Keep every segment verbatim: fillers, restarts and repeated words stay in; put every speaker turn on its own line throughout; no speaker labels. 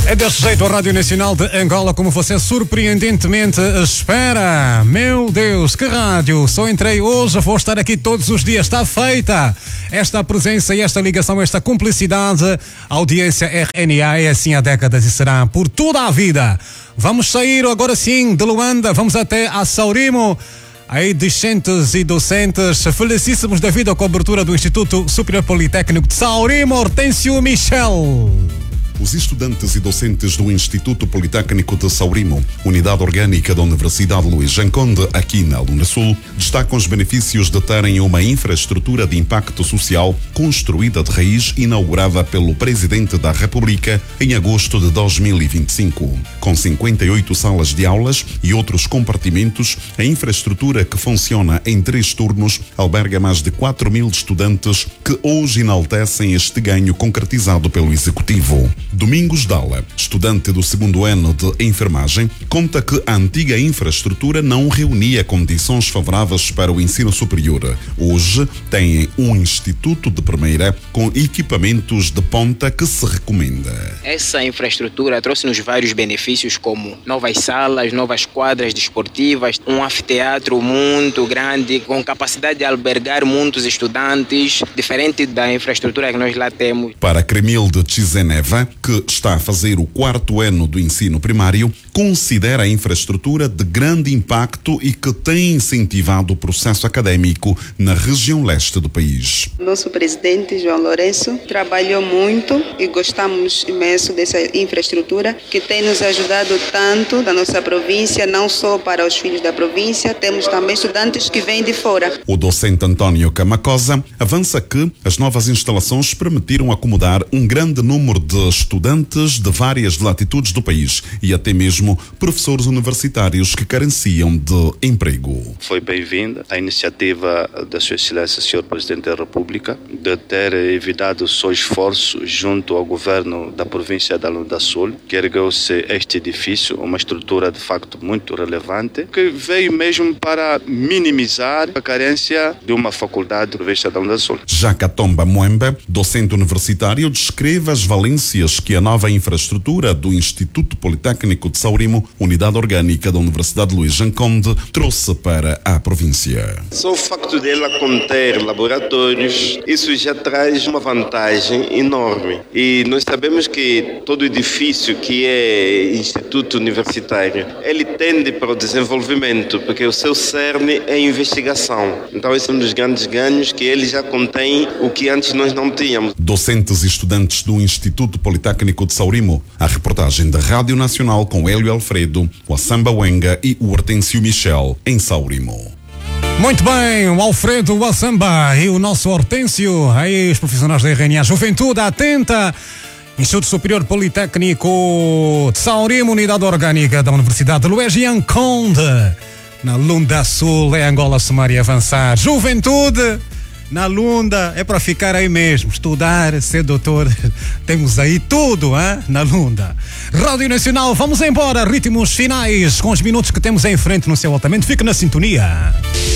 É deste jeito a Rádio Nacional de Angola, como você surpreendentemente espera. Meu Deus, que rádio! Só entrei hoje, vou estar aqui todos os dias. Está feita esta presença e esta ligação, esta cumplicidade. A audiência R N A é assim há décadas e será por toda a vida. Vamos sair agora sim de Luanda, vamos até a Saurimo. Aí, discentes e docentes, felicíssimos devido à cobertura do Instituto Superior Politécnico de Saurimo, Hortêncio Michel.
Os estudantes e docentes do Instituto Politécnico de Saurimo, unidade orgânica da Universidade Luís Janconde, aqui na Luna Sul, destacam os benefícios de terem uma infraestrutura de impacto social construída de raiz, inaugurada pelo Presidente da República em agosto de dois mil e vinte e cinco. Com cinquenta e oito salas de aulas e outros compartimentos, a infraestrutura, que funciona em três turnos, alberga mais de quatro mil estudantes que hoje enaltecem este ganho concretizado pelo Executivo. Domingos Dalla, estudante do segundo ano de enfermagem, conta que a antiga infraestrutura não reunia condições favoráveis para o ensino superior. Hoje têm um instituto de primeira com equipamentos de ponta que se recomenda.
Essa infraestrutura trouxe-nos vários benefícios, como novas salas, novas quadras desportivas, um anfiteatro muito grande, com capacidade de albergar muitos estudantes, diferente da infraestrutura que nós lá temos.
Para Cremilde Chizeneva, que está a fazer o quarto ano do ensino primário, considera a infraestrutura de grande impacto e que tem incentivado o processo académico na região leste do país.
Nosso presidente, João Lourenço, trabalhou muito e gostamos imenso dessa infraestrutura que tem nos ajudado tanto na nossa província, não só para os filhos da província, temos também estudantes que vêm de fora.
O docente António Camacosa avança que as novas instalações permitiram acomodar um grande número de estudantes de várias latitudes do país e até mesmo professores universitários que carenciam de emprego.
Foi bem-vinda a iniciativa da Sua Excelência, senhor Presidente da República, de ter evitado o seu esforço junto ao governo da província da Lunda Sul, que ergueu-se este edifício, uma estrutura de facto muito relevante, que veio mesmo para minimizar a carência de uma faculdade da província da Lunda Sul.
Já Katomba Mwembe, docente universitário, descreve as valências que a nova infraestrutura do Instituto Politécnico de Saurimo, unidade orgânica da Universidade Luís Janconde, trouxe para a província.
Só o facto dela conter laboratórios, isso já traz uma vantagem enorme. E nós sabemos que todo edifício que é instituto universitário, ele tende para o desenvolvimento, porque o seu cerne é investigação. Então esse é um dos grandes ganhos, que ele já contém o que antes nós não tínhamos.
Docentes e estudantes do Instituto Politécnico de Saurimo, a reportagem da Rádio Nacional com Hélio Alfredo, o Assamba Wenga e o Hortêncio Michel, em Saurimo.
Muito bem, o Alfredo, o Assamba e o nosso Hortêncio, aí os profissionais da R N A. Juventude atenta. Instituto Superior Politécnico de Saurimo, unidade orgânica da Universidade de Luís Janconde, na Lunda Sul, é Angola, somar e avançar. Juventude na Lunda, é para ficar aí mesmo, estudar, ser doutor, temos aí tudo, hein? Na Lunda. Rádio Nacional, vamos embora, ritmos finais, com os minutos que temos em frente no seu altamento, fica na sintonia.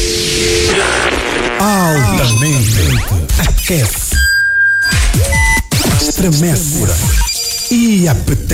Altamente aquece, estremece e apetece.